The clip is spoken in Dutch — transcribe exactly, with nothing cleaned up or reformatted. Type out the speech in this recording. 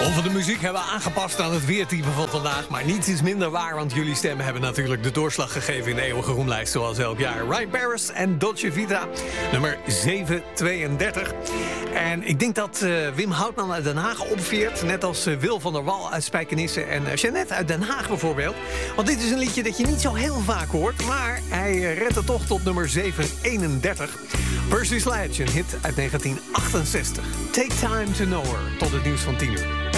Of we de muziek hebben aangepast aan het weertype van vandaag. Maar niets is minder waar, want jullie stemmen hebben natuurlijk de doorslag gegeven in de eeuwige roemlijst, zoals elk jaar. Ryan Paris en Dolce Vita, nummer zevenhonderdtweeëndertig. En ik denk dat uh, Wim Houtman uit Den Haag opveert, net als uh, Wil van der Wal uit Spijkenisse en uh, Jeannette uit Den Haag bijvoorbeeld. Want dit is een liedje dat je niet zo heel vaak hoort, maar hij uh, redt het toch tot nummer zevenhonderdeenendertig. Percy Sledge, een hit uit negentien achtenzestig. Take Time to Know Her, tot het nieuws van tien uur.